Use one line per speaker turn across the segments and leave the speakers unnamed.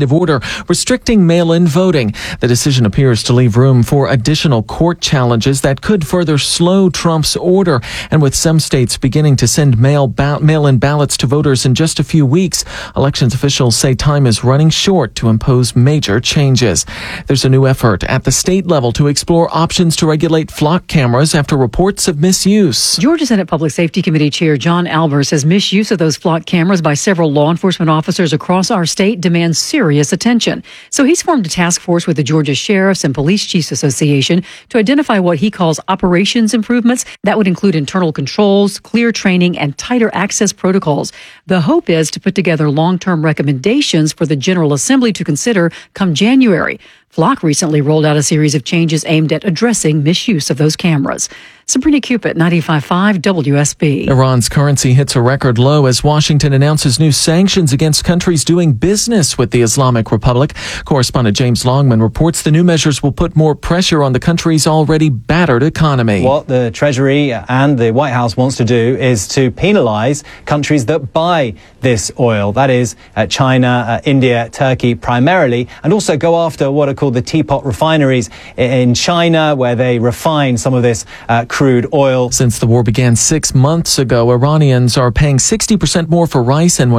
executive order restricting mail-in voting. The decision appears to leave room for additional court challenges that could further slow Trump's order. And with some states beginning to send mail-in ballots to voters in just a few weeks, elections officials say time is running short to impose major changes. There's a new effort at the state level to explore options to regulate flock cameras after reports of misuse.
Georgia Senate Public Safety Committee Chair John Alber says misuse of those flock cameras by several law enforcement officers across our state demands serious attention. So he's formed a task force with the Georgia Sheriffs and Police Chiefs Association to identify what he calls operations improvements. That would include internal controls, clear training, and tighter access protocols. The hope is to put together long-term recommendations for the General Assembly to consider come January. Flock recently rolled out a series of changes aimed at addressing misuse of those cameras. Sabrina Cupid, 95.5 WSB.
Iran's currency hits a record low as Washington announces new sanctions against countries doing business with the Islamic Republic. Correspondent James Longman reports the new measures will put more pressure on the country's already battered economy.
What the Treasury and the White House wants to do is to penalize countries that buy this oil. That is China, India, Turkey primarily, and also go after what are called the teapot refineries in China, where they refine some of this crude oil.
Since the war began 6 months ago, Iranians are paying 60% more for rice and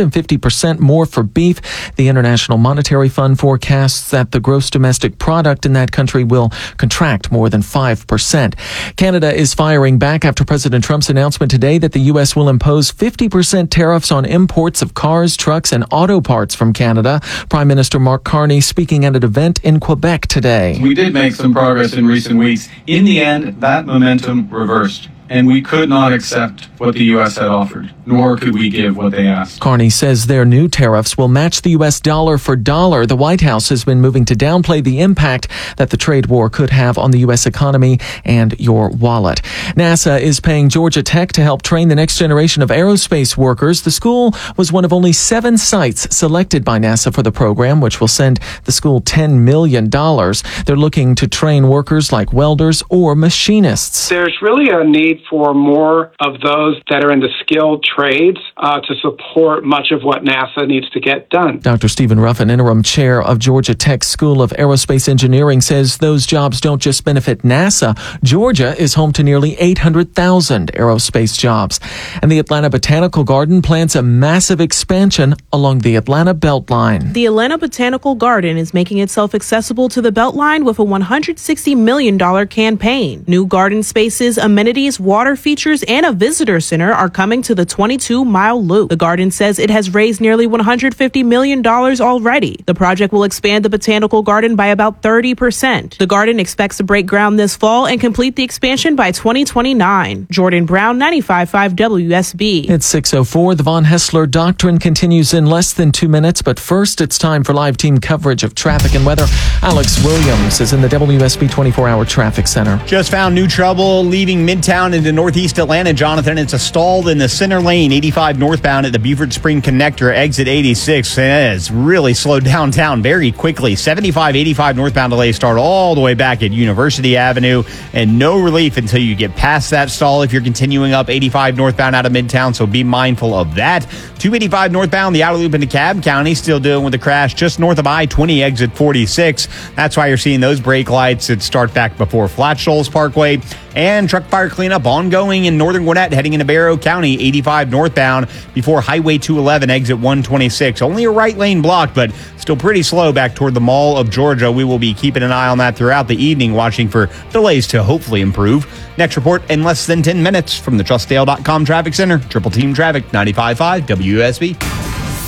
150% more for beef. The International Monetary Fund forecasts that the gross domestic product in that country will contract more than 5%. Canada is firing back after President Trump's announcement today that the U.S. will impose 50% tariffs on imports of cars, trucks, and auto parts from Canada. Prime Minister Mark Carney speaking at an event in Quebec today.
We did make some progress in recent weeks. In the end, that momentum reversed, and we could not accept what the U.S. had offered, nor could we give what they asked.
Carney says their new tariffs will match the U.S. dollar for dollar. The White House has been moving to downplay the impact that the trade war could have on the U.S. economy and your wallet. NASA is paying Georgia Tech to help train the next generation of aerospace workers. The school was one of only 7 sites selected by NASA for the program, which will send the school $10 million. They're looking to train workers like welders or machinists.
There's really a need for more of those that are in the skilled trades to support much of what NASA needs to get done.
Dr. Stephen Ruffin, interim chair of Georgia Tech School of Aerospace Engineering, says those jobs don't just benefit NASA. Georgia is home to nearly 800,000 aerospace jobs. And the Atlanta Botanical Garden plans a massive expansion along the Atlanta Beltline.
The Atlanta Botanical Garden is making itself accessible to the Beltline with a $160 million campaign. New garden spaces, amenities, water features, and a visitor center are coming to the 22-mile loop. The garden says it has raised nearly $150 million already. The project will expand the botanical garden by about 30%. The garden expects to break ground this fall and complete the expansion by 2029. Jordan Brown, 95.5 WSB.
It's 6:04. The Von Hessler Doctrine continues in less than 2 minutes, but first it's time for live team coverage of traffic and weather. Alex Williams is in the WSB 24-hour traffic center.
Just found new trouble leaving Midtown into northeast Atlanta, Jonathan. It's stalled in the center lane, 85 northbound at the Beaufort Spring Connector, exit 86. And it has really slowed downtown very quickly. 75, 85 northbound delays start all the way back at University Avenue, and no relief until you get past that stall if you're continuing up 85 northbound out of Midtown, so be mindful of that. 285 northbound, the outer loop into Cobb County, still dealing with the crash just north of I-20, exit 46. That's why you're seeing those brake lights that start back before Flat Shoals Parkway. And truck fire cleanup ongoing in northern Gwinnett heading into Barrow County, 85 northbound before Highway 211, exit 126. Only a right lane blocked, but still pretty slow back toward the Mall of Georgia. We will be keeping an eye on that throughout the evening, watching for delays to hopefully improve. Next report in less than 10 minutes from the TrustDale.com Traffic Center. Triple Team Traffic, 95.5 WSB.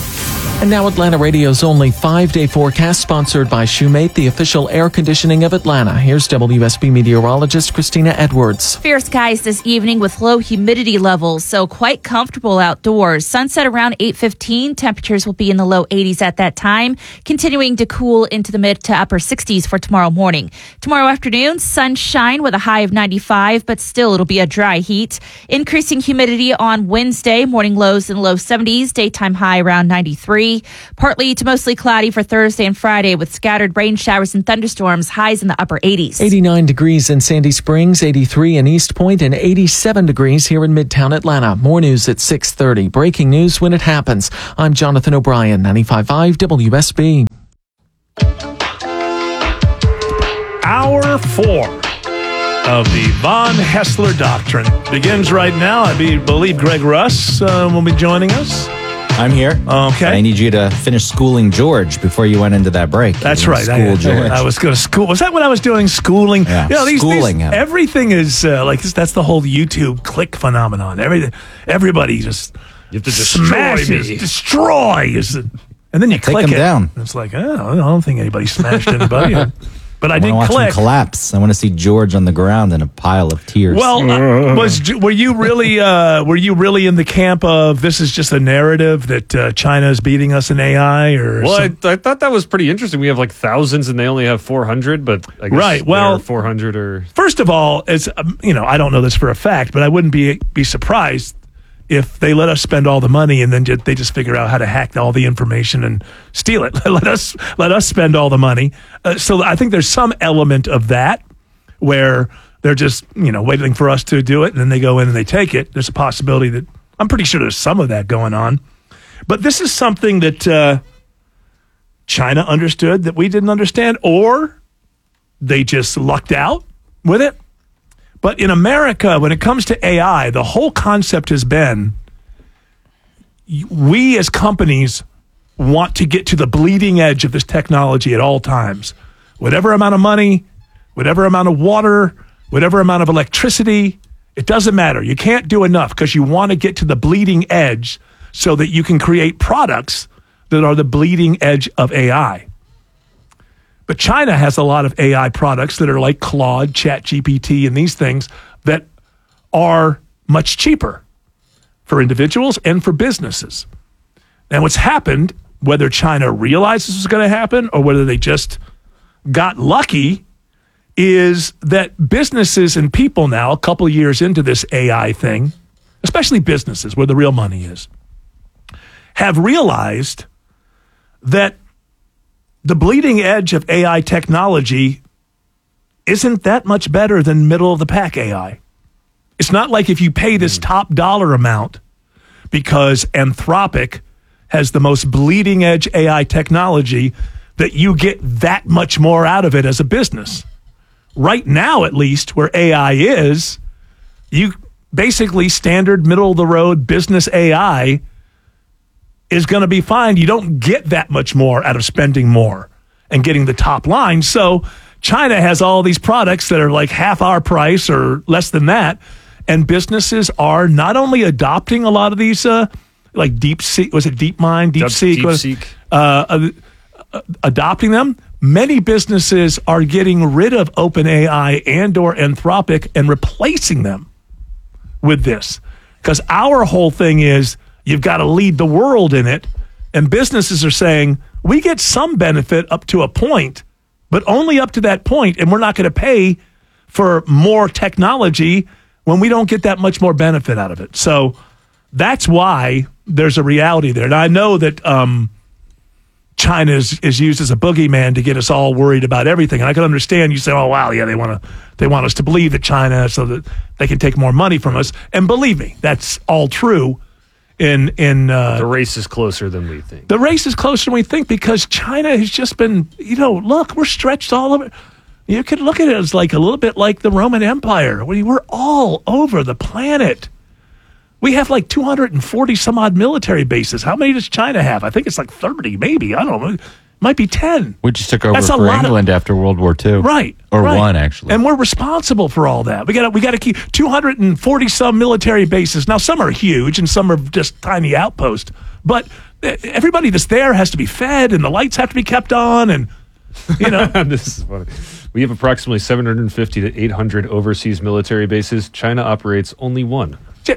And now Atlanta Radio's only 5-day forecast, sponsored by Shoemate, the official air conditioning of Atlanta. Here's WSB meteorologist Christina Edwards.
Fair skies this evening with low humidity levels, so quite comfortable outdoors. Sunset around 8:15. Temperatures will be in the low 80s at that time, continuing to cool into the mid to upper 60s for tomorrow morning. Tomorrow afternoon, sunshine with a high of 95, but still it'll be a dry heat. Increasing humidity on Wednesday, morning lows in the low 70s, daytime high around 93. Partly to mostly cloudy for Thursday and Friday with scattered rain showers and thunderstorms, highs in the upper 80s.
89 degrees in Sandy Springs, 83 in East Point, and 87 degrees here in Midtown Atlanta. More news at 6:30. Breaking news when it happens. I'm Jonathan O'Brien, 95.5 WSB.
Hour 4 of the Von Hessler Doctrine begins right now. I believe Greg Russ will be joining us.
I'm here.
Okay.
I need you to finish schooling George before you went into that break.
That's right.
School George.
I was going to school. Was that what I was doing? Schooling?
Yeah,
schooling
him.
Everything is like this. That's the whole YouTube click phenomenon. Everybody just
you have to
destroys. And then you click
him
it.
down.
It's like, I don't think anybody smashed anybody. But I did
watch
click.
him collapse. I want to see George on the ground in a pile of tears.
Well, were you really in the camp of this is just a narrative that China is beating us in AI? Or
I thought that was pretty interesting. We have like thousands and they only have 400, but I guess
right. Well,
400 or
first of all, it's I don't know this for a fact, but I wouldn't be surprised if they let us spend all the money and then they just figure out how to hack all the information and steal it. let us spend all the money. So I think there's some element of that where they're just waiting for us to do it, and then they go in and they take it. There's a possibility that I'm pretty sure there's some of that going on. But this is something that China understood that we didn't understand, or they just lucked out with it. But in America, when it comes to AI, the whole concept has been we as companies want to get to the bleeding edge of this technology at all times. Whatever amount of money, whatever amount of water, whatever amount of electricity, it doesn't matter. You can't do enough because you want to get to the bleeding edge so that you can create products that are the bleeding edge of AI. But China has a lot of AI products that are like Claude, ChatGPT, and these things that are much cheaper for individuals and for businesses. And what's happened, whether China realized this was going to happen or whether they just got lucky, is that businesses and people now, a couple years into this AI thing, especially businesses where the real money is, have realized that the bleeding edge of AI technology isn't that much better than middle of the pack AI. It's not like if you pay this top dollar amount because Anthropic has the most bleeding edge AI technology that you get that much more out of it as a business. Right now, at least, where AI is, you basically standard middle of the road business AI is going to be fine. You don't get that much more out of spending more and getting the top line. So China has all these products that are like half our price or less than that. And businesses are not only adopting a lot of these, like DeepSeek, was it DeepMind, DeepSeek? Adopting them. Many businesses are getting rid of OpenAI and or Anthropic and replacing them with this. Because our whole thing is, you've got to lead the world in it. And businesses are saying, we get some benefit up to a point, but only up to that point, and we're not going to pay for more technology when we don't get that much more benefit out of it. So that's why there's a reality there. And I know that China is used as a boogeyman to get us all worried about everything. And I can understand you say, oh, wow, yeah, they want us to believe that China so that they can take more money from us. And believe me, that's all true. The
race is closer than we think.
The race is closer than we think because China has just been, look, we're stretched all over. You could look at it as like a little bit like the Roman Empire. We're all over the planet. We have like 240 some odd military bases. How many does China have? I think it's like 30, maybe. I don't know. It might be 10.
We just took over for England after World War II.
Right.
Or one, actually.
And we're responsible for all that. We got to keep 240 some military bases. Now, some are huge and some are just tiny outposts. But everybody that's there has to be fed and the lights have to be kept on. And,
This is funny. We have approximately 750 to 800 overseas military bases. China operates only one.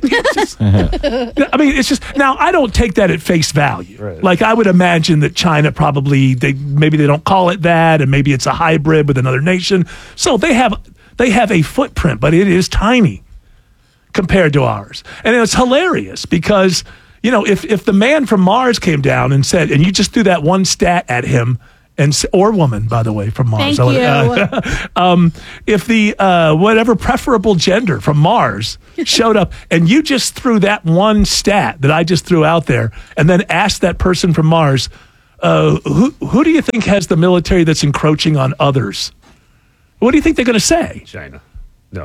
It's just now I don't take that at face value.
Right.
Like I would imagine that China probably maybe they don't call it that, and maybe it's a hybrid with another nation. So they have a footprint, but it is tiny compared to ours. And it's hilarious because if the man from Mars came down and said, and you just threw that one stat at him. Or woman, by the way, from Mars.
Thank you.
If the whatever preferable gender from Mars showed up and you just threw that one stat that I just threw out there and then asked that person from Mars, who do you think has the military that's encroaching on others? What do you think they're going to say?
China. No.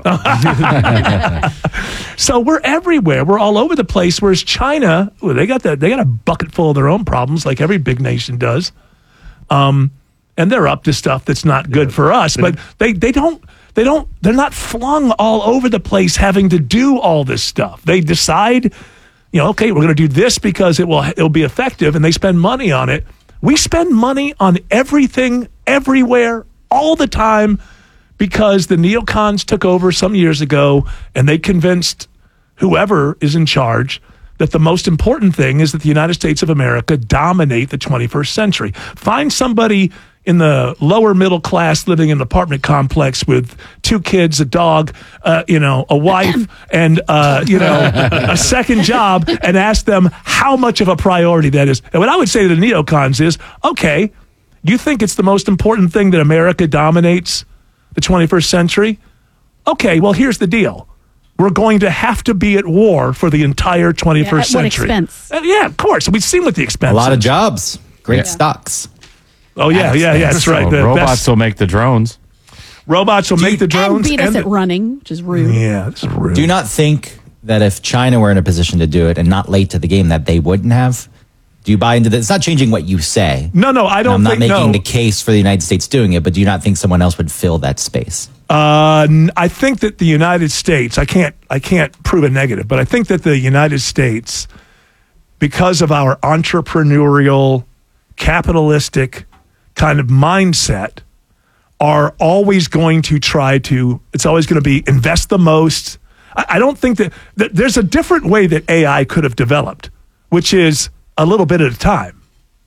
So we're everywhere. We're all over the place. Whereas China, well, they got a bucket full of their own problems, like every big nation does. And they're up to stuff that's not good for us. But they're not flung all over the place having to do all this stuff. They decide, okay, we're going to do this because it'll be effective, and they spend money on it. We spend money on everything, everywhere, all the time, because the neocons took over some years ago, and they convinced whoever is in charge that the most important thing is that the United States of America dominate the 21st century. Find somebody in the lower middle class living in an apartment complex with 2 kids, a dog, a wife, and a second job, and ask them how much of a priority that is. And what I would say to the neocons is, okay, you think it's the most important thing that America dominates the 21st century? Okay, well, here's the deal. We're going to have to be at war for the entire 21st century.
What expense?
Yeah, of course. We've seen what the expense
A lot
is.
of jobs. Great stocks.
Oh, yeah, that's right.
So robots will make the drones.
Robots will make the drones.
And beat us at running, which is rude.
Yeah, that's rude.
Do you not think that if China were in a position to do it and not late to the game, that they wouldn't have? Do you buy into that? It's not changing what you say.
No, I don't think.
I'm not making the case for the United States doing it, but do you not think someone else would fill that space?
I think that the United States, I can't prove a negative, but I think that the United States, because of our entrepreneurial, capitalistic kind of mindset, are always going to try to, it's always going to be invest the most. I don't think that there's a different way that AI could have developed, which is a little bit at a time.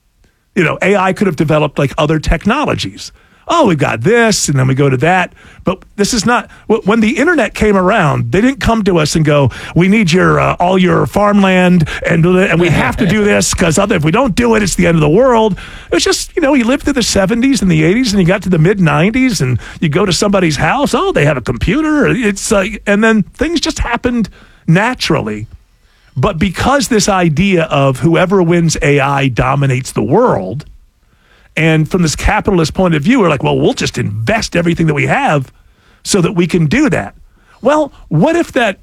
AI could have developed like other technologies. Oh, we've got this, and then we go to that. But this is not, when the internet came around, they didn't come to us and go, we need all your farmland, and we have to do this, because if we don't do it, it's the end of the world. It was just, you lived through the 70s and the 80s, and you got to the mid-90s, and you go to somebody's house, oh, they have a computer. It's and then things just happened naturally. But because this idea of whoever wins AI dominates the world, and from this capitalist point of view, we're like, well, we'll just invest everything that we have so that we can do that. Well, what if that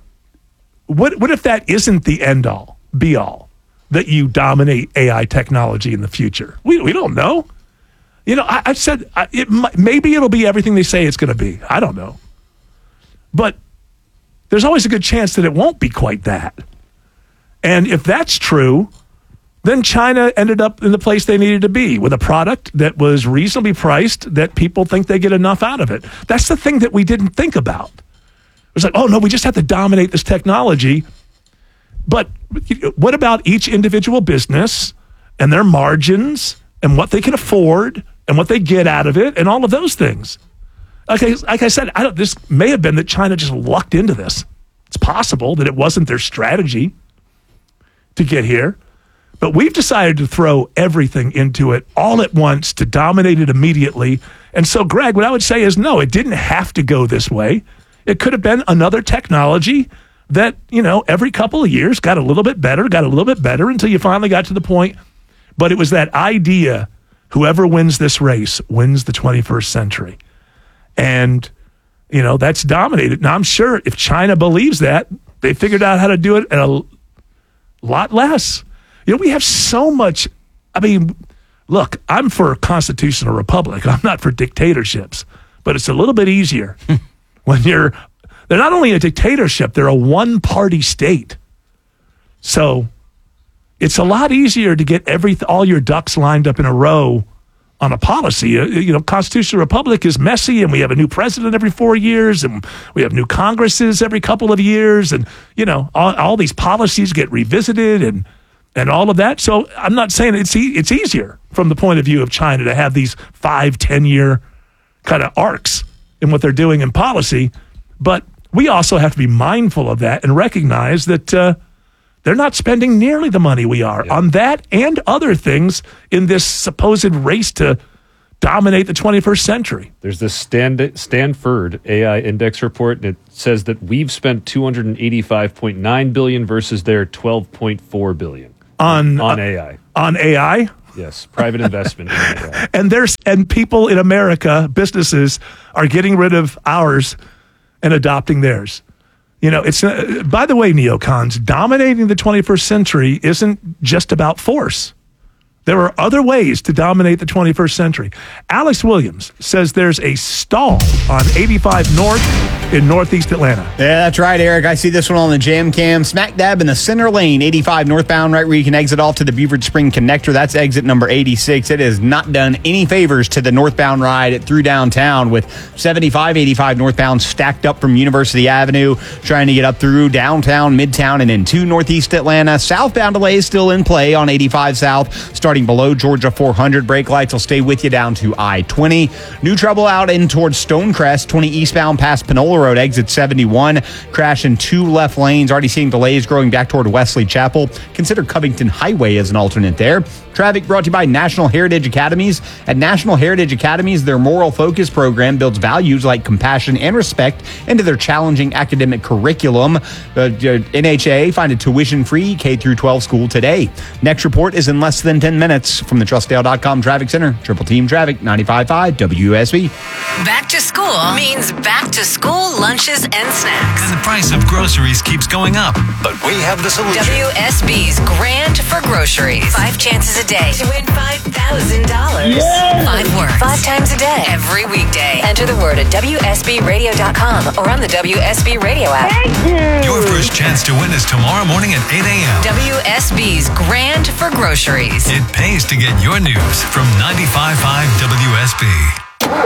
isn't the end all, be all, that you dominate AI technology in the future? We don't know. I've said maybe it'll be everything they say it's going to be. I don't know. But there's always a good chance that it won't be quite that. And if that's true, then China ended up in the place they needed to be, with a product that was reasonably priced, that people think they get enough out of it. That's the thing that we didn't think about. It was like, oh, no, we just have to dominate this technology. But what about each individual business and their margins and what they can afford and what they get out of it and all of those things? Okay, like I said, this may have been that China just lucked into this. It's possible that it wasn't their strategy to get here. But we've decided to throw everything into it all at once to dominate it immediately. And so, Greg, what I would say is, no, it didn't have to go this way. It could have been another technology that, every couple of years got a little bit better until you finally got to the point. But it was that idea, whoever wins this race wins the 21st century. And, that's dominated. Now, I'm sure if China believes that, they figured out how to do it at a lot less. We have so much. I mean, look, I'm for a constitutional republic. I'm not for dictatorships. But it's a little bit easier when they're not only a dictatorship, they're a one-party state. So it's a lot easier to get all your ducks lined up in a row on a policy. Constitutional republic is messy, and we have a new president every 4 years, and we have new Congresses every couple of years, and, all these policies get revisited and all of that. So I'm not saying it's easier from the point of view of China to have these 5-10 year kind of arcs in what they're doing in policy. But we also have to be mindful of that and recognize that they're not spending nearly the money we are on that and other things in this supposed race to dominate the 21st century.
There's this Stanford AI Index report, and it says that we've spent $285.9 billion versus their $12.4 billion.
On
AI.
On AI?
Yes, private investment.
And people in America, businesses, are getting rid of ours and adopting theirs. It's by the way, neocons, dominating the 21st century isn't just about force. There are other ways to dominate the 21st century. Alex Williams says there's a stall on 85 North in Northeast Atlanta.
Yeah, that's right, Eric. I see this one on the jam cam. Smack dab in the center lane, 85 northbound, right where you can exit off to the Beaufort Spring connector. That's exit number 86. It has not done any favors to the northbound ride through downtown, with 75, 85 northbound stacked up from University Avenue, trying to get up through downtown, midtown, and into Northeast Atlanta. Southbound delays still in play on 85 South, starting below Georgia 400. Brake lights will stay with you down to I-20. New trouble out in towards Stonecrest, 20 eastbound past Panola Road, exit 71. Crash in 2 left lanes. Already seeing delays growing back toward Wesley Chapel. Consider Covington Highway as an alternate there. Traffic brought to you by National Heritage Academies. At National Heritage Academies, their moral focus program builds values like compassion and respect into their challenging academic curriculum. NHA, find a tuition-free K-12 school today. Next report is in less than 10 minutes from the TrustDale.com Traffic Center. Triple Team Traffic, 95.5 WSB.
Back to school means back to school lunches and snacks.
And the price of groceries keeps going up, but we have the solution.
WSB's Grant for Groceries. 5 chances a day to win $5,000.
Yeah.
5 words, 5 times a day, every weekday. Enter the word at WSBRadio.com or on the WSB Radio app.
Your first chance to win is tomorrow morning at 8 a.m.
WSB's Grant for Groceries.
It pays to get your news from 95.5 WSB.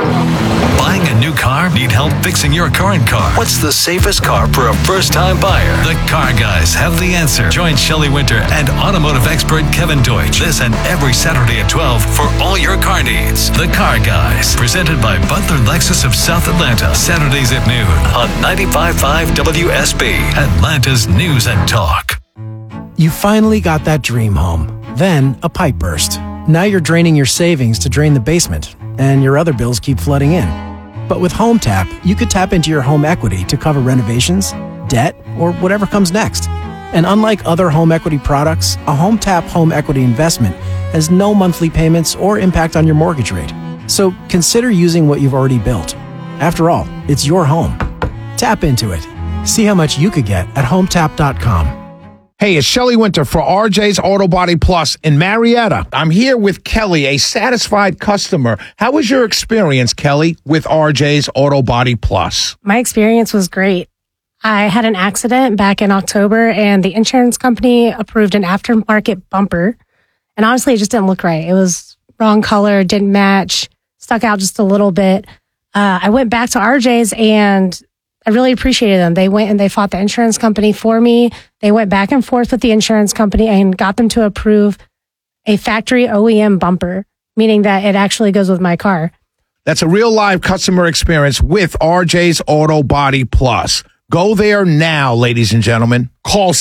Buying a new car? Need help fixing your current car? What's the safest car for a first-time buyer? The Car Guys have the answer. Join Shelley Winter and automotive expert Kevin Deutsch this and every Saturday at 12 for all your car needs. The Car Guys, presented by Butler Lexus of South Atlanta. Saturdays at noon on 95.5 WSB, Atlanta's News and Talk.
You finally got that dream home. Then a pipe burst. Now you're draining your savings to drain the basement, and your other bills keep flooding in. But with HomeTap, you could tap into your home equity to cover renovations, debt, or whatever comes next. And unlike other home equity products, a HomeTap home equity investment has no monthly payments or impact on your mortgage rate. So consider using what you've already built. After all, it's your home. Tap into it. See how much you could get at HomeTap.com.
Hey, it's Shelley Winter for RJ's Auto Body Plus in Marietta. I'm here with Kelly, a satisfied customer. How was your experience, Kelly, with RJ's Auto Body Plus?
My experience was great. I had an accident back in October, and the insurance company approved an aftermarket bumper. And honestly, it just didn't look right. It was wrong color, didn't match, stuck out just a little bit. I went back to RJ's, and I really appreciated them. They went and they fought the insurance company for me. They went back and forth with the insurance company and got them to approve a factory OEM bumper, meaning that it actually goes with my car.
That's a real live customer experience with RJ's Auto Body Plus. Go there now, ladies and gentlemen. Call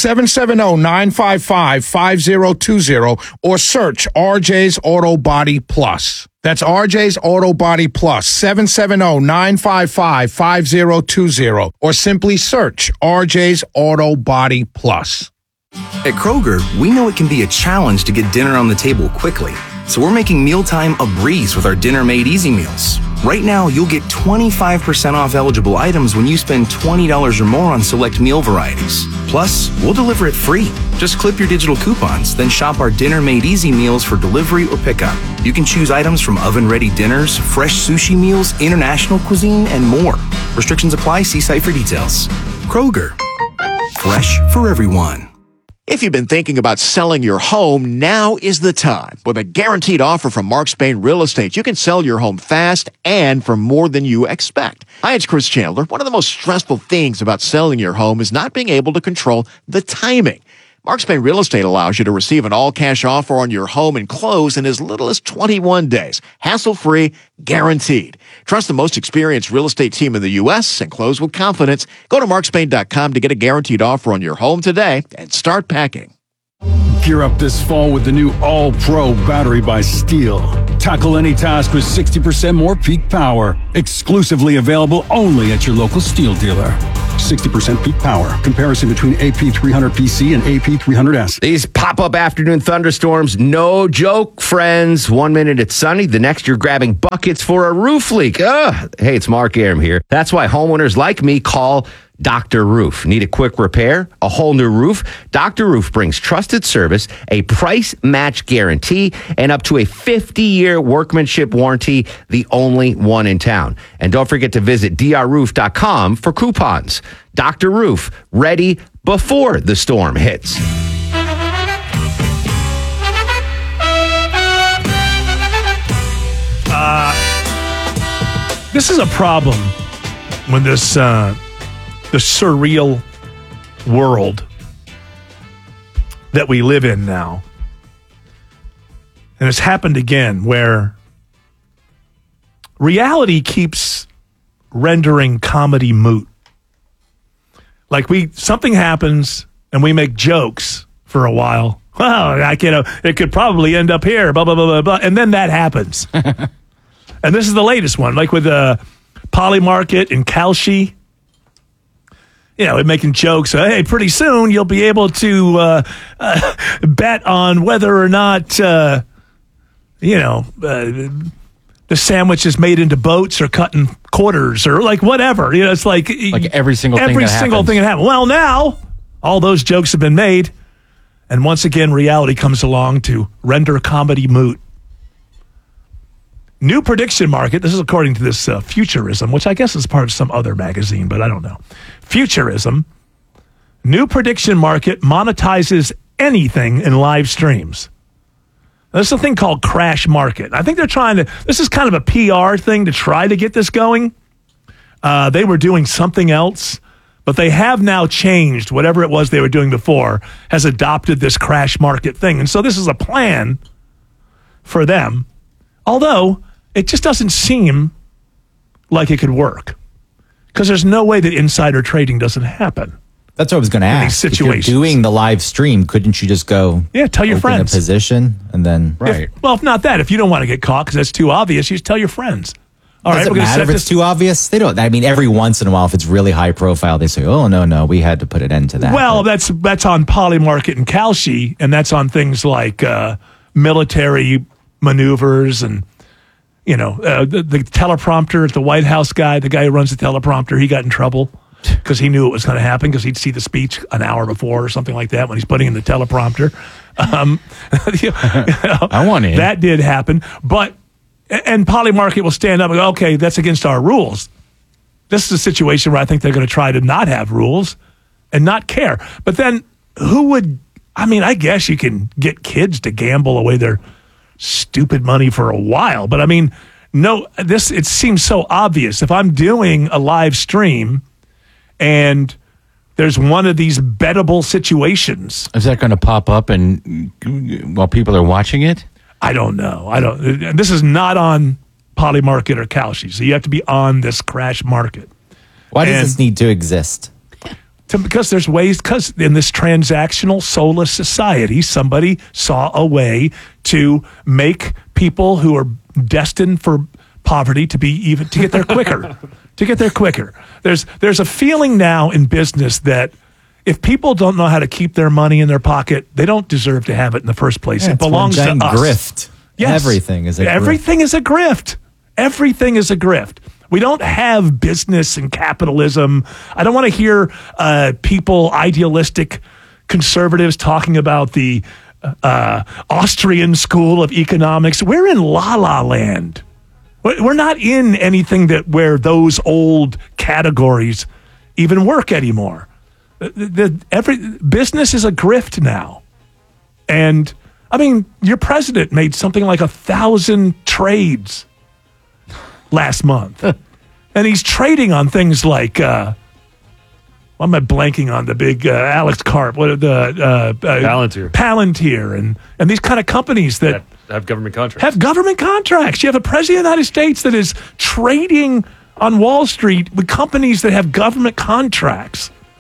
770-955-5020 or search RJ's Auto Body Plus. That's RJ's Auto Body Plus, 770-955-5020, or simply search RJ's Auto Body Plus.
At Kroger, we know it can be a challenge to get dinner on the table quickly. So we're making mealtime a breeze with our Dinner Made Easy meals. Right now, you'll get 25% off eligible items when you spend $20 or more on select meal varieties. Plus, we'll deliver it free. Just clip your digital coupons, then shop our Dinner Made Easy meals for delivery or pickup. You can choose items from oven-ready dinners, fresh sushi meals, international cuisine, and more. Restrictions apply. See site for details. Kroger. Fresh for everyone.
If you've been thinking about selling your home, now is the time. With a guaranteed offer from Mark Spain Real Estate, you can sell your home fast and for more than you expect. Hi, it's Chris Chandler. One of the most stressful things about selling your home is not being able to control the timing. Mark Spain Real Estate allows you to receive an all-cash offer on your home and close in as little as 21 days. Hassle-free, guaranteed. Trust the most experienced real estate team in the U.S. and close with confidence. Go to markspain.com to get a guaranteed offer on your home today and start packing.
Gear up this fall with the new All-Pro battery by Steel. Tackle any task with 60% more peak power. Exclusively available only at your local Steel dealer. 60% peak power. Comparison between AP300PC and AP300S.
These pop-up afternoon thunderstorms, no joke, friends. 1 minute it's sunny, the next you're grabbing buckets for a roof leak. Ugh. Hey, it's Mark Arum here. That's why homeowners like me call Dr. Roof. Need a quick repair? A whole new roof? Dr. Roof brings trusted service, a price match guarantee, and up to a 50-year workmanship warranty, the only one in town. And don't forget to visit drroof.com for coupons. Dr. Roof, ready before the storm hits.
This is a problem when this the surreal world that we live in now. And it's happened again where reality keeps rendering comedy moot. Like something happens and we make jokes for a while. Well, it could probably end up here, blah, blah, blah, blah, blah. And then that happens. And this is the latest one, like with Polymarket and Kalshi. We're making jokes. Hey, pretty soon you'll be able to bet on whether or not, the sandwich is made into boats or cut in quarters or like whatever. It's like
every single thing that
happens. Well, now all those jokes have been made. And once again, reality comes along to render comedy moot. New prediction market. This is according to this Futurism, which I guess is part of some other magazine, but I don't know. Futurism. New prediction market monetizes anything in live streams. There's a thing called Crash Market. I think they're trying to, this is kind of a PR thing to try to get this going. They were doing something else, but they have now changed whatever it was they were doing before, has adopted this Crash Market thing. And so this is a plan for them. Although, it just doesn't seem like it could work. Because there's no way that insider trading doesn't happen.
That's what I was going to ask.
If you're
doing the live stream, couldn't you just go
tell your friends
a position and then...
Right. If not that, if you don't want to get caught because that's too obvious, you just tell your friends. All right,
Does it matter if it's too obvious? They don't. I mean, every once in a while, if it's really high profile, they say, oh, no, we had to put an end to that.
Well, that's on Polymarket and Kalshi, and that's on things like military maneuvers and, the teleprompter at the White House guy, the guy who runs the teleprompter, he got in trouble because he knew it was going to happen because he'd see the speech an hour before or something like that when he's putting in the teleprompter.
I want in.
That did happen. And Polymarket will stand up and go, okay, that's against our rules. This is a situation where I think they're going to try to not have rules and not care. But then I guess you can get kids to gamble away their stupid money for a while. But it seems so obvious. If I'm doing a live stream and there's one of these bettable situations.
Is that going to pop up while people are watching it?
I don't know. This is not on Polymarket or Kalshi, so you have to be on this Crash Market.
Why does this need to exist?
Because there's ways, because in this transactional soulless society, somebody saw a way to make people who are destined for poverty to get there quicker. To get there quicker. There's a feeling now in business that if people don't know how to keep their money in their pocket, they don't deserve to have it in the first place. It belongs to us.
Grift. Yes. Everything is a grift.
Everything is a grift. Everything is a grift. We don't have business and capitalism. I don't want to hear people, idealistic conservatives, talking about the Austrian school of economics. We're in La La Land. We're not in anything where those old categories even work anymore. Every business is a grift now. And, your president made something like 1,000 trades last month. And he's trading on things like, why am I blanking on the big Alex Karp? What are the Palantir and these kind of companies that
have government contracts.
You have a president of the United States that is trading on Wall Street with companies that have government contracts.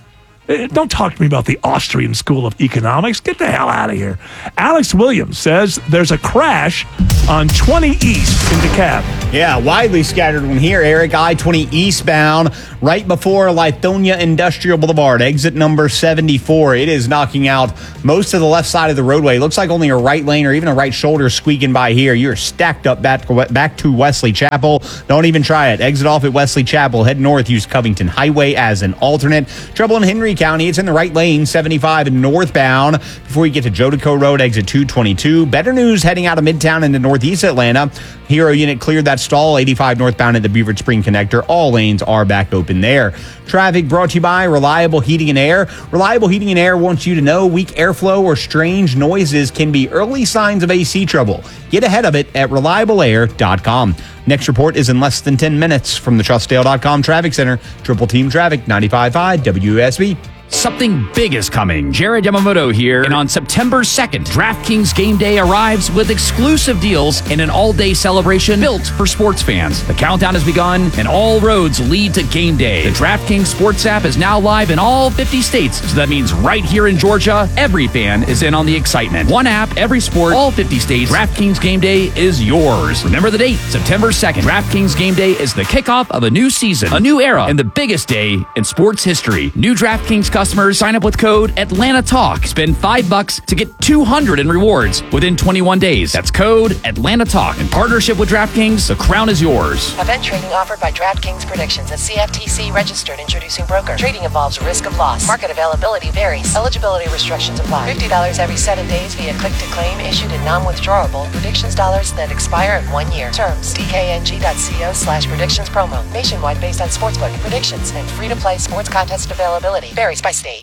Don't talk to me about the Austrian School of Economics. Get the hell out of here. Alex Williams says there's a crash on 20 East in DeKalb.
Yeah, widely scattered one here, Eric. I-20 eastbound, right before Lithonia Industrial Boulevard, exit number 74. It is knocking out most of the left side of the roadway. Looks like only a right lane or even a right shoulder squeaking by here. You're stacked up back to Wesley Chapel. Don't even try it. Exit off at Wesley Chapel. Head north. Use Covington Highway as an alternate. Trouble in Henry County. It's in the right lane, 75 and northbound. Before you get to Jodico Road, exit 222. Better news heading out of Midtown into northeast Atlanta. Hero unit cleared that stall, 85 northbound at the Beaufort Spring Connector. All lanes are back open there. Traffic brought to you by Reliable Heating and Air. Reliable Heating and Air wants you to know weak airflow or strange noises can be early signs of AC trouble. Get ahead of it at reliableair.com. Next report is in less than 10 minutes from the TrustDale.com Traffic Center. Triple Team Traffic, 95.5 WSB.
Something big is coming. Jared Yamamoto here. And on September 2nd, DraftKings Game Day arrives with exclusive deals and an all-day celebration built for sports fans. The countdown has begun, and all roads lead to Game Day. The DraftKings Sports app is now live in all 50 states, so that means right here in Georgia, every fan is in on the excitement. One app, every sport, all 50 states. DraftKings Game Day is yours. Remember the date, September 2nd. DraftKings Game Day is the kickoff of a new season, a new era, and the biggest day in sports history. New DraftKings customers sign up with code Atlanta Talk. Spend $5 to get $200 in rewards within 21 days. That's code Atlanta Talk. In partnership with DraftKings, the crown is yours.
Event trading offered by DraftKings Predictions, a CFTC registered introducing broker. Trading involves risk of loss. Market availability varies. Eligibility restrictions apply. $50 every 7 days via click to claim, issued in non-withdrawable predictions dollars that expire in 1 year. Terms dkng.co/predictions promo. Nationwide based on sportsbook predictions and free-to-play sports contest availability. Varies by state.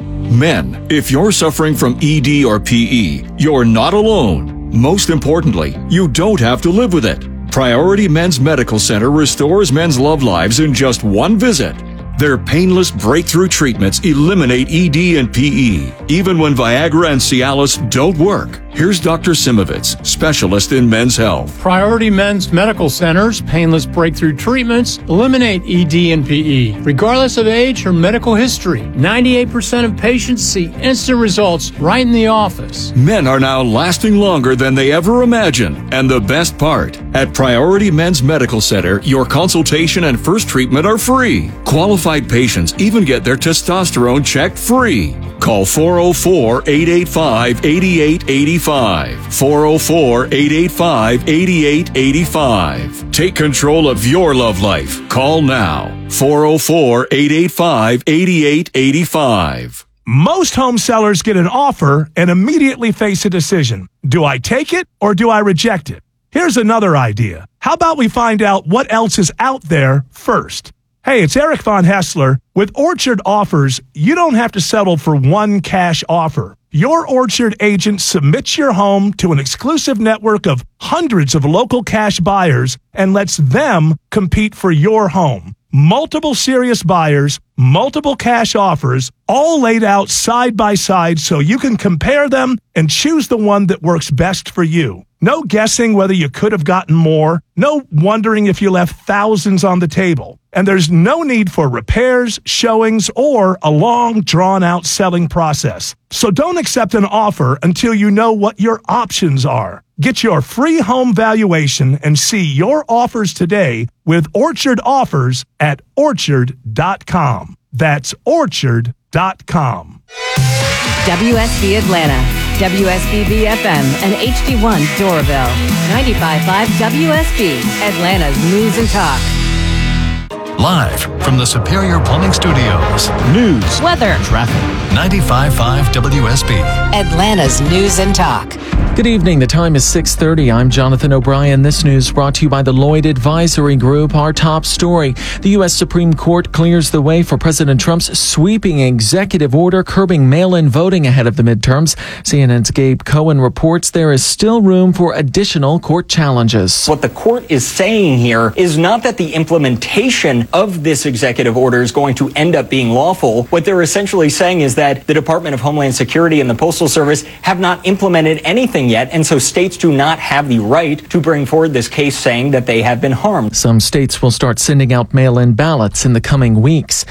Men, if you're suffering from ED or PE, you're not alone. Most importantly, you don't have to live with it. Priority Men's Medical Center restores men's love lives in just one visit. Their painless breakthrough treatments eliminate ED and PE, even when Viagra and Cialis don't work. Here's Dr. Simovitz, specialist in men's health.
Priority Men's Medical Center's painless breakthrough treatments eliminate ED and PE, regardless of age or medical history. 98% of patients see instant results right in the office.
Men are now lasting longer than they ever imagined. And the best part, at Priority Men's Medical Center, your consultation and first treatment are free. Qualified patients even get their testosterone checked free. Call 404-885-8885. 404-885-8885. Take control of your love life. Call now. 404-885-8885.
Most home sellers get an offer and immediately face a decision. Do I take it or do I reject it? Here's another idea. How about we find out what else is out there first? Hey, it's Eric Von Hessler. With Orchard Offers, you don't have to settle for one cash offer. Your Orchard agent submits your home to an exclusive network of hundreds of local cash buyers and lets them compete for your home. Multiple serious buyers, multiple cash offers, all laid out side by side so you can compare them and choose the one that works best for you. No guessing whether you could have gotten more. No wondering if you left thousands on the table. And there's no need for repairs, showings, or a long, drawn-out selling process. So don't accept an offer until you know what your options are. Get your free home valuation and see your offers today with Orchard Offers at Orchard.com. That's Orchard.com.
WSB Atlanta, WSB BFM, and HD1 Doraville. 95.5 WSB, Atlanta's News and Talk.
Live from the Superior Plumbing Studios.
News,
weather,
traffic. 95.5 WSB.
Atlanta's News and Talk.
Good evening. The time is 6:30. I'm Jonathan O'Brien. This news brought to you by the Lloyd Advisory Group. Our top story. The U.S. Supreme Court clears the way for President Trump's sweeping executive order curbing mail-in voting ahead of the midterms. CNN's Gabe Cohen reports there is still room for additional court challenges.
What the court is saying here is not that the implementation of this executive order is going to end up being lawful. What they're essentially saying is that the Department of Homeland Security and the Postal Service have not implemented anything yet, and so states do not have the right to bring forward this case saying that they have been harmed.
Some states will start sending out mail-in ballots in the coming weeks.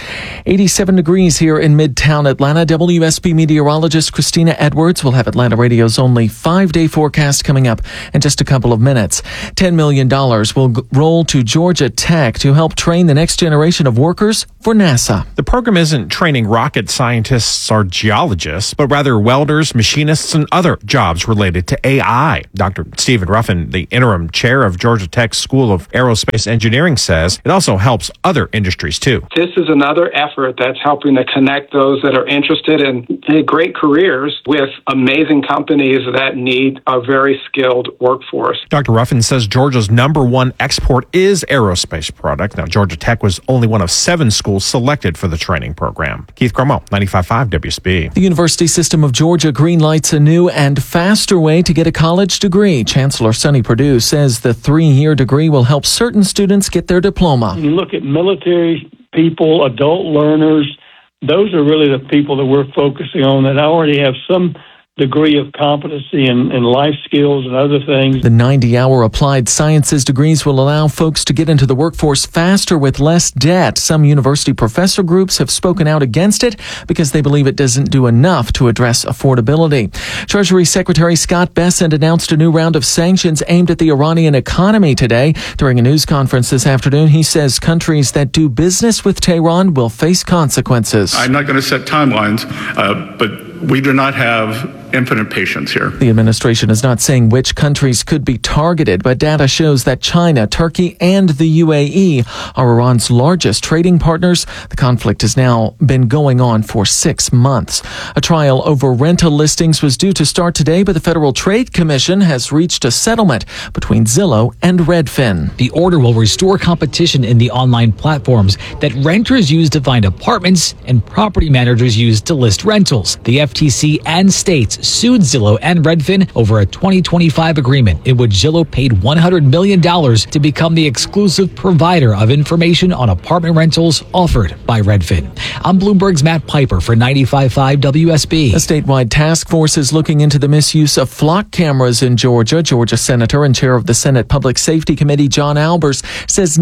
87 degrees here in Midtown Atlanta. WSB meteorologist Christina Edwards will have Atlanta Radio's only 5-day forecast coming up in just a couple of minutes. $10 million will roll to Georgia Tech to help train the next generation of workers for NASA.
The program isn't training rocket scientists or geologists, but rather welders, machinists, and other jobs related to AI. Dr. Stephen Ruffin, the interim chair of Georgia Tech's School of Aerospace Engineering, says it also helps other industries too.
This is another effort that's helping to connect those that are interested in great careers with amazing companies that need a very skilled workforce.
Dr. Ruffin says Georgia's #1 export is aerospace product. Now, Georgia Tech was only one of 7 schools selected for the training program. Keith Cromwell, 95.5 WSB.
The University System of Georgia greenlights a new and faster way to get a college degree. Chancellor Sonny Perdue says the 3-year degree will help certain students get their diploma.
You look at military people, adult learners, those are really the people that we're focusing on that already have some degree of competency and life skills and other things.
The 90-hour applied sciences degrees will allow folks to get into the workforce faster with less debt. Some university professor groups have spoken out against it because they believe it doesn't do enough to address affordability. Treasury Secretary Scott Bessent announced a new round of sanctions aimed at the Iranian economy today. During a news conference this afternoon, he says countries that do business with Tehran will face consequences.
I'm not going to set timelines, but we do not have infinite patience here.
The administration is not saying which countries could be targeted, but data shows that China, Turkey, and the UAE are Iran's largest trading partners. The conflict has now been going on for 6 months. A trial over rental listings was due to start today, but the Federal Trade Commission has reached a settlement between Zillow and Redfin.
The order will restore competition in the online platforms that renters use to find apartments and property managers use to list rentals. The FTC and states sued Zillow and Redfin over a 2025 agreement in which Zillow paid $100 million to become the exclusive provider of information on apartment rentals offered by Redfin. I'm Bloomberg's Matt Piper for 95.5 WSB.
A statewide task force is looking into the misuse of flock cameras in Georgia. Georgia Senator and Chair of the Senate Public Safety Committee, John Albers, says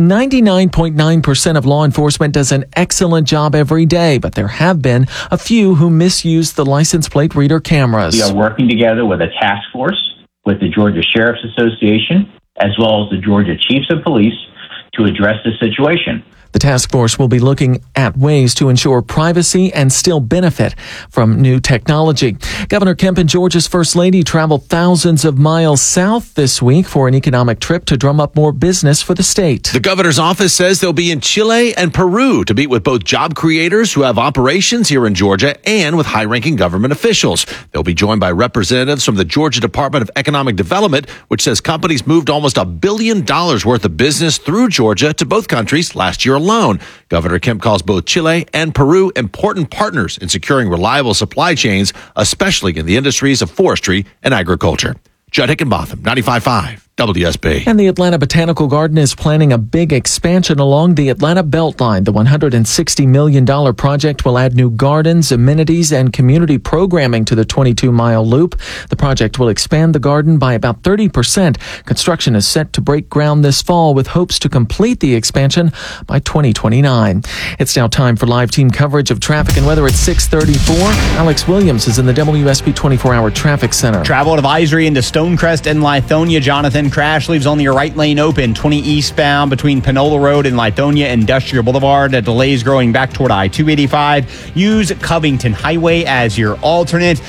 99.9% of law enforcement does an excellent job every day, but there have been a few who misuse the license plate reader cameras.
We are working together with a task force, with the Georgia Sheriff's Association, as well as the Georgia Chiefs of Police to address the situation.
The task force will be looking at ways to ensure privacy and still benefit from new technology. Governor Kemp and Georgia's First Lady traveled thousands of miles south this week for an economic trip to drum up more business for the state.
The governor's office says they'll be in Chile and Peru to meet with both job creators who have operations here in Georgia and with high-ranking government officials. They'll be joined by representatives from the Georgia Department of Economic Development, which says companies moved almost $1 billion worth of business through Georgia to both countries last year alone. Governor Kemp calls both Chile and Peru important partners in securing reliable supply chains, especially in the industries of forestry and agriculture. Judd Hickenbotham, 95.5 WSB.
And the Atlanta Botanical Garden is planning a big expansion along the Atlanta Beltline. The $160 million project will add new gardens, amenities, and community programming to the 22-mile loop. The project will expand the garden by about 30%. Construction is set to break ground this fall with hopes to complete the expansion by 2029. It's now time for live team coverage of traffic and weather at 6:34. Alex Williams is in the WSB 24-hour traffic center.
Travel advisory into Stonecrest and Lithonia. Jonathan, crash leaves only your right lane open. 20 eastbound between Panola Road and Lithonia Industrial Boulevard. Delays growing back toward I-285. Use Covington Highway as your alternate.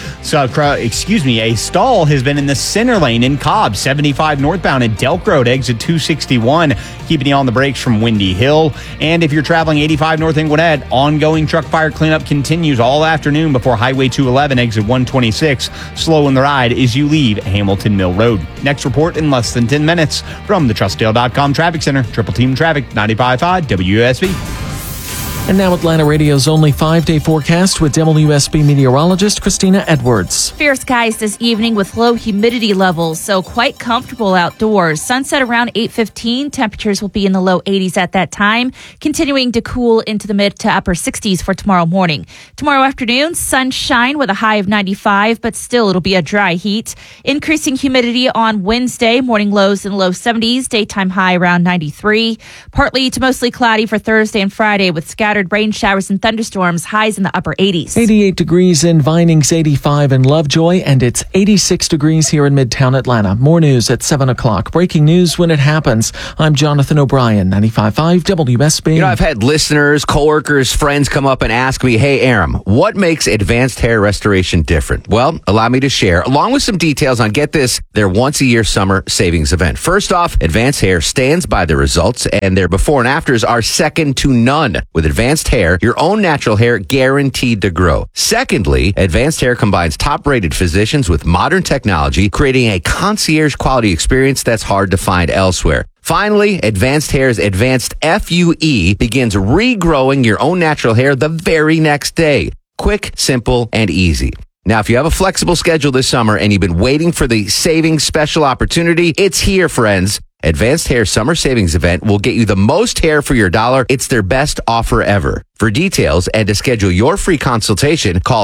A stall has been in the center lane in Cobb. 75 northbound at Delk Road, exit 261. Keeping you on the brakes from Windy Hill. And if you're traveling 85 north in Gwinnett, ongoing truck fire cleanup continues all afternoon before Highway 211, exit 126. Slow in the ride as you leave Hamilton Mill Road. Next report in less than 10 minutes from the TrustDale.com Traffic Center. Triple Team Traffic, 95.5 WSB.
And now Atlanta Radio's only 5-day forecast with WSB meteorologist Christina Edwards.
Fair skies this evening with low humidity levels, so quite comfortable outdoors. Sunset around 8:15. Temperatures will be in the low 80s at that time, continuing to cool into the mid to upper 60s for tomorrow morning. Tomorrow afternoon, sunshine with a high of 95, but still it'll be a dry heat. Increasing humidity on Wednesday, morning lows in the low 70s, daytime high around 93. Partly to mostly cloudy for Thursday and Friday with scattered rain showers and thunderstorms, highs in the upper 80s.
88 degrees in Vinings, 85 in Lovejoy, and it's 86 degrees here in Midtown Atlanta. More news at 7 o'clock. Breaking news when it happens. I'm Jonathan O'Brien, 95.5 WSB.
You know, I've had listeners, coworkers, friends come up and ask me, hey, Aram, what makes Advanced Hair Restoration different? Well, allow me to share, along with some details on, get this, their once-a-year summer savings event. First off, Advanced Hair stands by the results, and their before and afters are second to none. With Advanced Hair, your own natural hair guaranteed to grow. Secondly, Advanced Hair combines top-rated physicians with modern technology, creating a concierge quality experience that's hard to find elsewhere. Finally, Advanced Hair's Advanced FUE begins regrowing your own natural hair the very next day. Quick, simple, and easy. Now, if you have a flexible schedule this summer and you've been waiting for the savings special opportunity, it's here, friends. Advanced Hair Summer Savings Event will get you the most hair for your dollar. It's their best offer ever. For details and to schedule your free consultation, call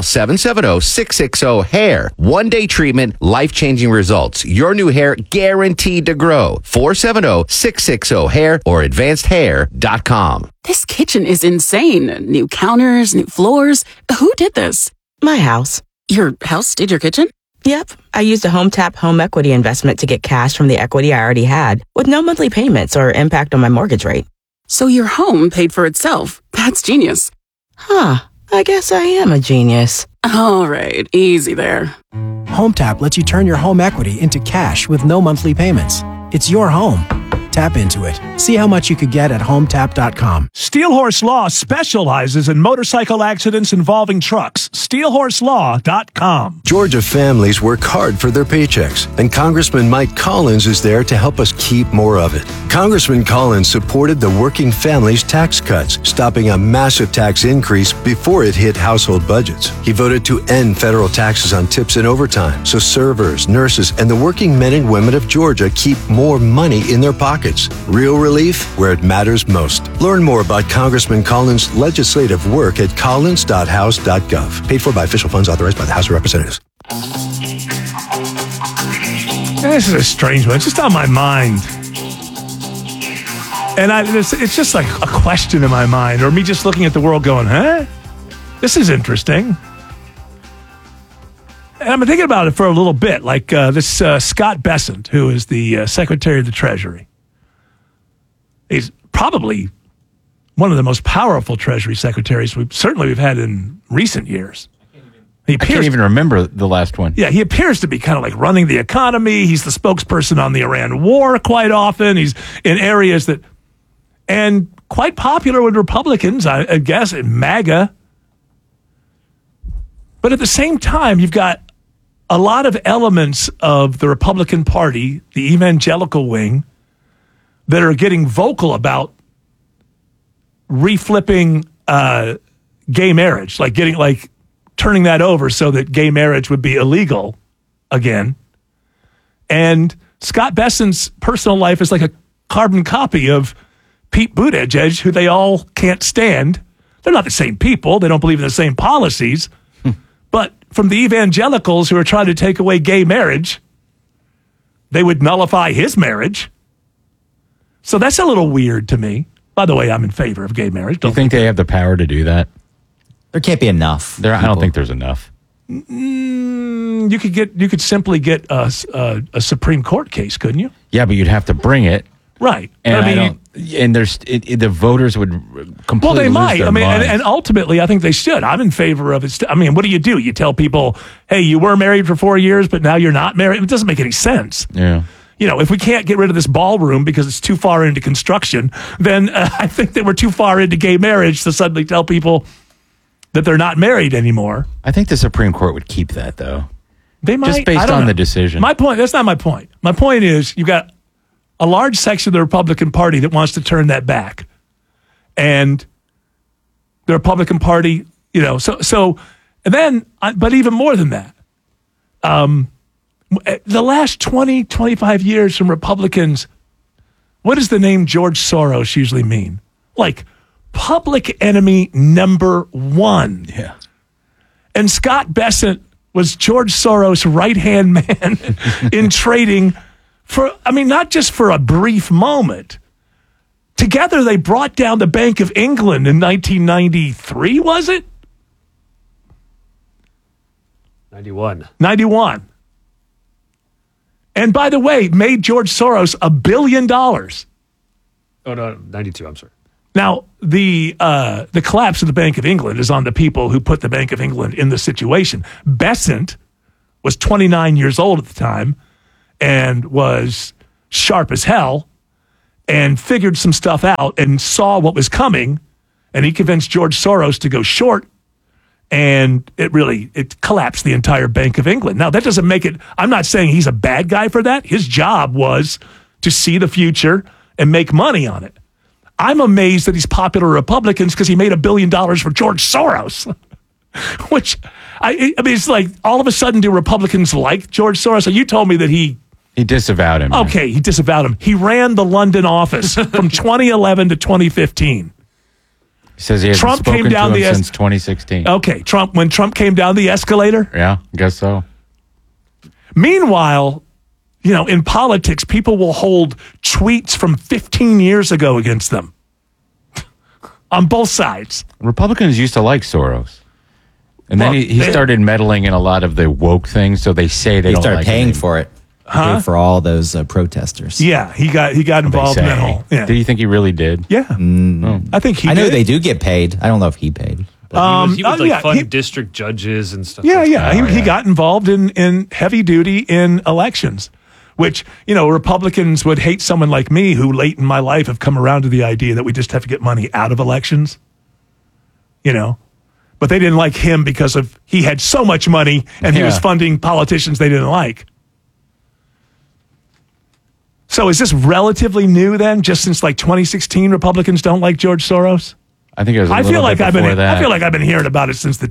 770-660-HAIR. One-day treatment, life-changing results. Your new hair guaranteed to grow. 470-660-HAIR or advancedhair.com.
This kitchen is insane. New counters, new floors. Who did this?
My house.
Your house did your kitchen?
Yep. I used a HomeTap home equity investment to get cash from the equity I already had with no monthly payments or impact on my mortgage rate.
So your home paid for itself. That's genius.
Huh. I guess I am a genius.
All right. Easy there.
HomeTap lets you turn your home equity into cash with no monthly payments. It's your home. Tap into it. See how much you could get at HomeTap.com.
Steelhorse Law specializes in motorcycle accidents involving trucks. SteelhorseLaw.com.
Georgia families work hard for their paychecks, and Congressman Mike Collins is there to help us keep more of it. Congressman Collins supported the working families tax cuts, stopping a massive tax increase before it hit household budgets. He voted to end federal taxes on tips and overtime, so servers, nurses, and the working men and women of Georgia keep more money in their pockets. Real relief where it matters most. Learn more about Congressman Collins' legislative work at collins.house.gov. Paid for by official funds authorized by the House of Representatives.
This is a strange one. It's just on my mind. And it's just like a question in my mind, or me just looking at the world going, huh? This is interesting. And I've been thinking about it for a little bit, like this Scott Bessent, who is the Secretary of the Treasury. He's probably one of the most powerful Treasury secretaries we've had in recent years.
I can't even remember the last one.
Yeah, he appears to be kind of like running the economy. He's the spokesperson on the Iran war quite often. He's in areas that, and quite popular with Republicans, I guess, in MAGA. But at the same time, you've got a lot of elements of the Republican Party, the evangelical wing, that are getting vocal about reflipping gay marriage, turning that over so that gay marriage would be illegal again. And Scott Bessent's personal life is like a carbon copy of Pete Buttigieg, who they all can't stand. They're not the same people. They don't believe in the same policies. But from the evangelicals who are trying to take away gay marriage, they would nullify his marriage. So that's a little weird to me. By the way, I'm in favor of gay marriage.
Do you think they have the power to do that?
There can't be enough.
I don't think there's enough.
You could simply get a Supreme Court case, couldn't you?
Yeah, but you'd have to bring it.
Right.
And the voters would completely
well, they might.
lose their minds.
And ultimately, I think they should. I'm in favor of it. What do? You tell people, hey, you were married for 4 years, but now you're not married. It doesn't make any sense.
Yeah.
If we can't get rid of this ballroom because it's too far into construction, then I think that we're too far into gay marriage to suddenly tell people that they're not married anymore.
I think the Supreme Court would keep that, though.
They might.
Just based on the decision.
My point, that's not my point. My point is you've got a large section of the Republican Party that wants to turn that back. And the Republican Party, so and then, but even more than that, the last 20, 25 years from Republicans, what does the name George Soros usually mean? Like public enemy number one.
Yeah.
And Scott Bessent was George Soros' right-hand man in trading not just for a brief moment. Together, they brought down the Bank of England in 1993, was it? 91. And by the way, made George Soros $1 billion.
Oh, no, 92, I'm sorry.
Now, the collapse of the Bank of England is on the people who put the Bank of England in the situation. Bessent was 29 years old at the time and was sharp as hell and figured some stuff out and saw what was coming, and he convinced George Soros to go short, and it collapsed the entire Bank of England. Now, that doesn't make it, I'm not saying he's a bad guy for that. His job was to see the future and make money on it. I'm amazed that he's popular with Republicans because he made $1 billion for George Soros, which, I mean, it's like all of a sudden do Republicans like George Soros? So you told me that he
disavowed him.
Okay, he disavowed him. He ran the London office from 2011 to 2015.
He says he hasn't spoken to him since 2016.
Okay, when Trump came down the escalator?
Yeah, I guess so.
Meanwhile, in politics, people will hold tweets from 15 years ago against them on both sides.
Republicans used to like Soros. And then he started meddling in a lot of the woke things, so they say they don't like him.
He started paying for it. Paid for all those protesters.
Yeah, he got involved in that whole. Yeah.
Do you think he really did?
Yeah. I think he did.
I know they do get paid. I don't know if he paid.
He would fund district judges and stuff.
Yeah, he got involved in heavy duty in elections, which, Republicans would hate someone like me who late in my life have come around to the idea that we just have to get money out of elections, But they didn't like him because he had so much money and he was funding politicians they didn't like. So is this relatively new then? Just since 2016, Republicans don't like George Soros?
I think it was. I feel like I've
been hearing about it since the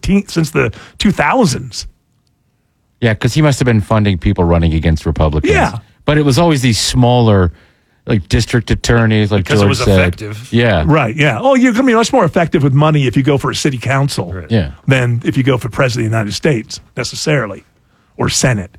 2000s.
Yeah, because he must have been funding people running against Republicans.
Yeah,
but it was always these smaller, district attorneys,
because
George
it was effective.
Yeah,
right. Yeah. Oh, you're going to be much more effective with money if you go for a city council, than if you go for president of the United States necessarily, or Senate.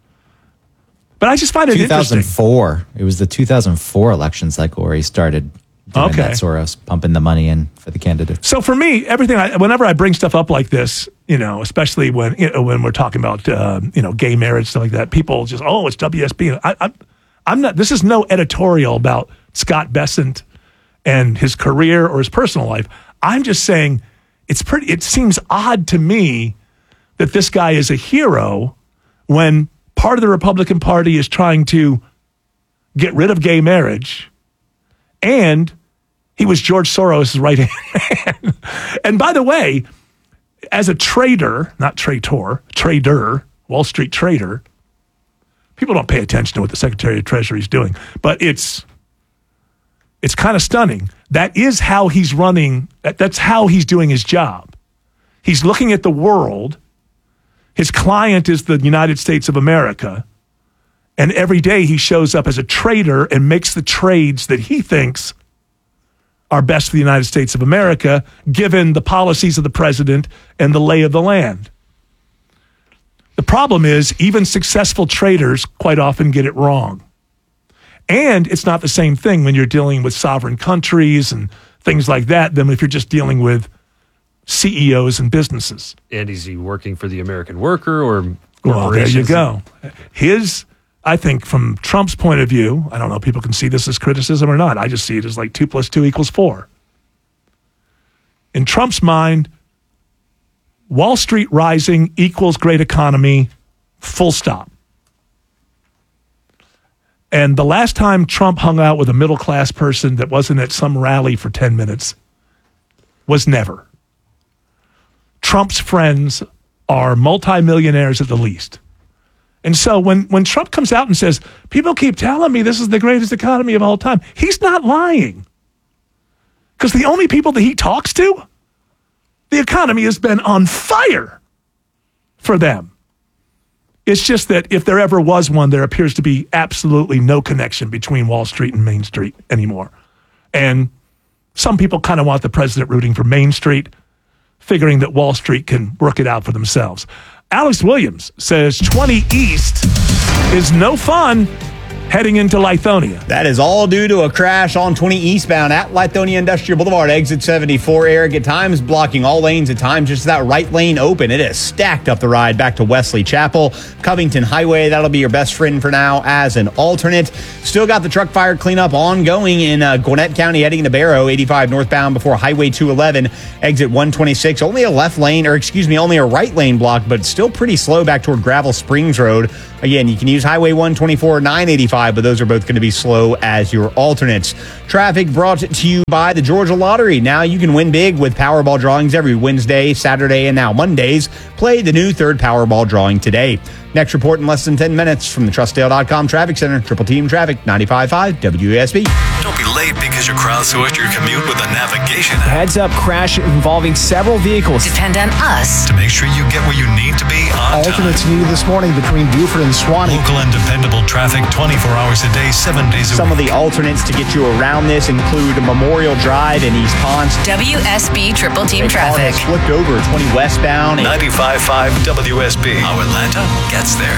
But I just find it
2004. It was the 2004 election cycle where he started doing that Soros, pumping the money in for the candidates.
So for me, whenever I bring stuff up like this, especially when we're talking about gay marriage, stuff like that, people just it's WSB. I'm not. This is no editorial about Scott Bessent and his career or his personal life. I'm just saying it seems odd to me that this guy is a hero when part of the Republican Party is trying to get rid of gay marriage, and he was George Soros' right-hand man. And by the way, as a trader, not traitor, trader, Wall Street trader, people don't pay attention to what the Secretary of Treasury is doing, but it's kind of stunning. That is how he's running. That's how he's doing his job. He's looking at the world. His client is the United States of America. And every day he shows up as a trader and makes the trades that he thinks are best for the United States of America, given the policies of the president and the lay of the land. The problem is even successful traders quite often get it wrong. And it's not the same thing when you're dealing with sovereign countries and things like that than if you're just dealing with CEOs and businesses.
And is he working for the American worker or
well, there you go. I think from Trump's point of view, I don't know if people can see this as criticism or not. I just see it as 2 + 2 = 4. In Trump's mind, Wall Street rising equals great economy, full stop. And the last time Trump hung out with a middle-class person that wasn't at some rally for 10 minutes was never. Trump's friends are multimillionaires at the least. And so when Trump comes out and says, people keep telling me this is the greatest economy of all time, he's not lying. Because the only people that he talks to The economy has been on fire for them. It's just that if there ever was one, there appears to be absolutely no connection between Wall Street and Main Street anymore. And some people kind of want the president rooting for Main Street, figuring that Wall Street can work it out for themselves. Alex Williams says 20 East is no fun heading into Lithonia.
That is all due to a crash on 20 eastbound at Lithonia Industrial Boulevard, exit 74. Eric, at times blocking all lanes, at times just that right lane open. It is stacked up the ride back to Wesley Chapel. Covington Highway, that'll be your best friend for now as an alternate. Still got the truck fire cleanup ongoing in Gwinnett County heading to Barrow, 85 northbound before Highway 211, exit 126. Only a right lane block, but still pretty slow back toward Gravel Springs Road. Again, you can use Highway 124 or 985, but those are both going to be slow as your alternates. Traffic brought to you by the Georgia Lottery. Now you can win big with Powerball drawings every Wednesday, Saturday, and now Mondays. Play the new third Powerball drawing today. Next report in less than 10 minutes from the TrustDale.com Traffic Center. Triple Team Traffic, 95.5 WASB.
Don't be late because you're crowdsourced your commute with a navigation app.
Heads up crash involving several vehicles.
Depend on us to make sure you get where you need to be on
Alternates
time.
needed this morning between Buford and Swanee.
Local and dependable traffic 24 hours a day, 7 days a week.
Some of the alternates to get you around this include Memorial Drive in East Ponce.
WSB Triple Team Traffic.
Flipped over 20 westbound.
95.5 WSB. How Atlanta gets there.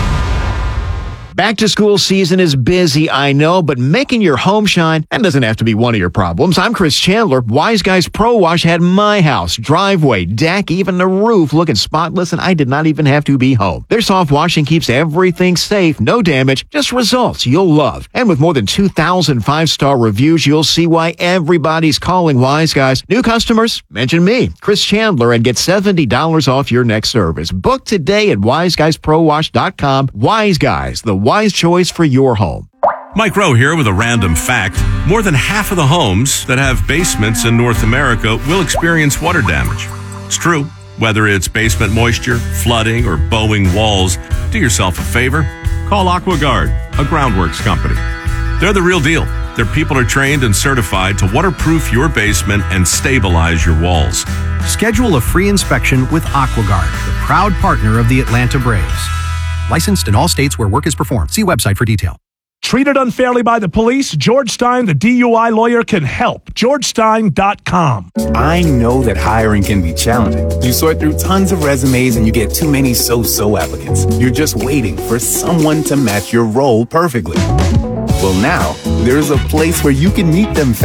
Back to school season is busy, I know, but making your home shine, that doesn't have to be one of your problems. I'm Chris Chandler. Wise Guys Pro Wash had my house, driveway, deck, even the roof looking spotless, and I did not even have to be home. Their soft washing keeps everything safe, no damage, just results you'll love. And with more than 2,000 five-star reviews, you'll see why everybody's calling Wise Guys. New customers, mention me, Chris Chandler, and get $70 off your next service. Book today at wiseguysprowash.com. Wise Guys, the wise choice for your home.
Mike Rowe here with a random fact. More than half of the homes that have basements in North America will experience water damage. It's true. Whether it's basement moisture, flooding, or bowing walls, do yourself a favor. Call AquaGuard, a groundworks company. They're the real deal. Their people are trained and certified to waterproof your basement and stabilize your walls.
Schedule a free inspection with AquaGuard, the proud partner of the Atlanta Braves. Licensed in all states where work is performed. See website for detail.
Treated unfairly by the police? George Stein, the DUI lawyer, can help. GeorgeStein.com.
I know that hiring can be challenging. You sort through tons of resumes and you get too many so-so applicants. You're just waiting for someone to match your role perfectly. Well, now, there's a place where you can meet them fast.